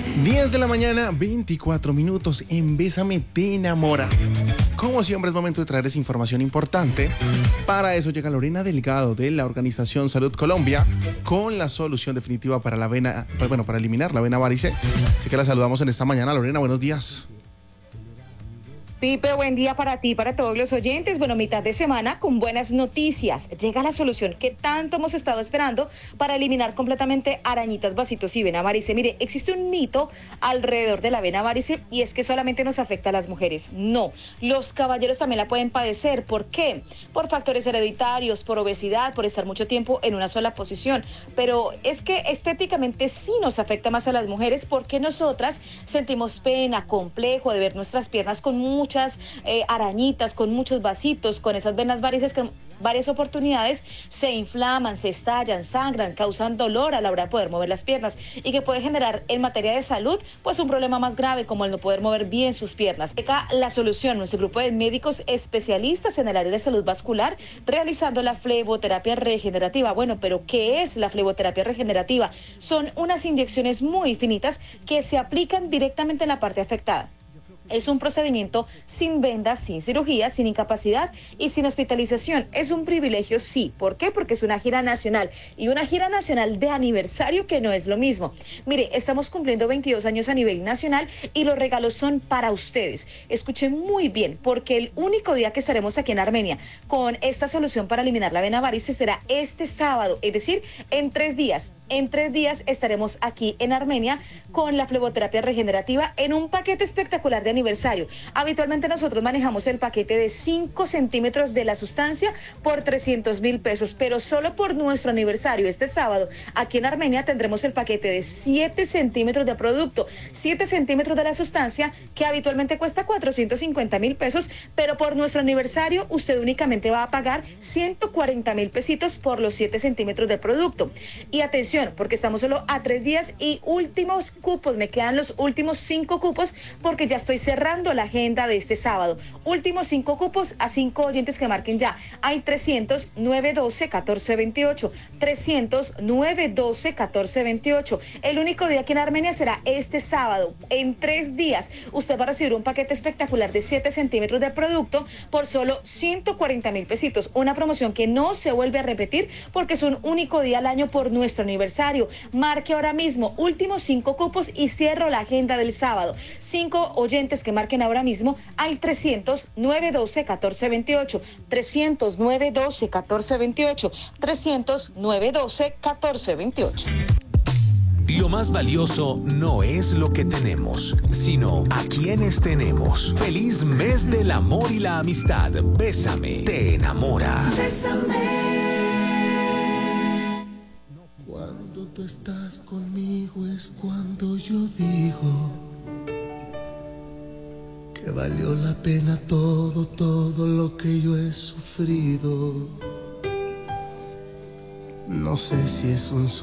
10 de la mañana, 24 minutos en Bésame te enamora. Como siempre es momento de traerles información importante. Para eso llega Lorena Delgado de la organización Salud Colombia con la solución definitiva para la vena, para eliminar la vena varice. Así que la saludamos en esta mañana. Lorena, buenos días. Pipe, buen día para ti, para todos los oyentes. Bueno, mitad de semana con buenas noticias. Llega la solución que tanto hemos estado esperando para eliminar completamente arañitas, vasitos y vena varice. Mire, existe un mito alrededor de la vena varice y es que solamente nos afecta a las mujeres. No, los caballeros también la pueden padecer. ¿Por qué? Por factores hereditarios, por obesidad, por estar mucho tiempo en una sola posición. Pero es que estéticamente sí nos afecta más a las mujeres porque nosotras sentimos pena, complejo de ver nuestras piernas con muchas arañitas, con muchos vasitos, con esas venas varices que en varias oportunidades se inflaman, se estallan, sangran, causan dolor a la hora de poder mover las piernas y que puede generar en materia de salud pues un problema más grave como el no poder mover bien sus piernas. Acá la solución, nuestro grupo de médicos especialistas en el área de salud vascular realizando la fleboterapia regenerativa. Bueno, pero ¿qué es la fleboterapia regenerativa? Son unas inyecciones muy finitas que se aplican directamente en la parte afectada. Es un procedimiento sin vendas, sin cirugía, sin incapacidad y sin hospitalización. Es un privilegio, sí. ¿Por qué? Porque es una gira nacional y una gira nacional de aniversario que no es lo mismo. Mire, estamos cumpliendo 22 años a nivel nacional y los regalos son para ustedes. Escuchen muy bien, porque el único día que estaremos aquí en Armenia con esta solución para eliminar la vena varice será este sábado, es decir, en 3 días. En 3 días estaremos aquí en Armenia con la fleboterapia regenerativa en un paquete espectacular de aniversario. Habitualmente nosotros manejamos el paquete de 5 centímetros de la sustancia por 300.000 pesos, pero solo por nuestro aniversario este sábado aquí en Armenia tendremos el paquete de 7 centímetros de producto, 7 centímetros de la sustancia que habitualmente cuesta 450.000 pesos, pero por nuestro aniversario usted únicamente va a pagar 140.000 pesitos por los 7 centímetros de producto. Y atención, porque estamos solo a 3 días y últimos cupos, me quedan los últimos 5 cupos porque ya estoy cerrando la agenda de este sábado. Últimos 5 cupos a 5 oyentes que marquen ya. Hay 300-912-1428. 300-912-1428. El único día aquí en Armenia será este sábado. En 3 días usted va a recibir un paquete espectacular de 7 centímetros de producto por solo 140.000 pesitos. Una promoción que no se vuelve a repetir porque es un único día al año por nuestro aniversario. Marque ahora mismo, últimos 5 cupos y cierro la agenda del sábado. 5 oyentes que marquen ahora mismo al 300-912-1428. 300-912-1428. 300-912-1428. Lo más valioso no es lo que tenemos, sino a quienes tenemos. Feliz mes del amor y la amistad. Bésame, te enamora. Bésame. Cuando tú estás conmigo es cuando yo digo que valió la pena todo lo que yo he sufrido. No sé si es un